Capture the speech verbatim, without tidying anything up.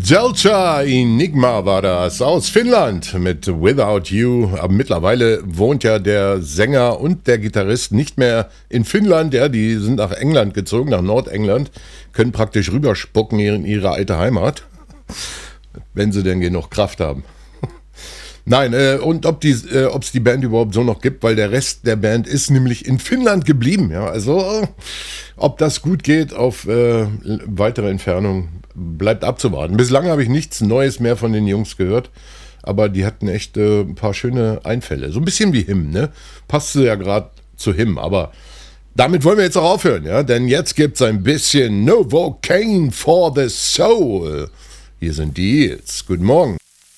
Delta Enigma war das aus Finnland mit Without You. Aber mittlerweile wohnt ja der Sänger und der Gitarrist nicht mehr in Finnland. Ja, die sind nach England gezogen, nach Nordengland, können praktisch rüberspucken in ihre alte Heimat, wenn sie denn genug Kraft haben. Nein, äh, und ob die, äh, ob es die Band überhaupt so noch gibt, weil der Rest der Band ist nämlich in Finnland geblieben. Ja, also äh, ob das gut geht auf äh, weitere Entfernung, bleibt abzuwarten. Bislang habe ich nichts Neues mehr von den Jungs gehört, aber die hatten echt äh, ein paar schöne Einfälle. So ein bisschen wie Him, ne? Passte ja gerade zu Him, aber damit wollen wir jetzt auch aufhören, ja? Denn jetzt gibt's ein bisschen Novocaine for the Soul. Hier sind die Eels. Guten Morgen.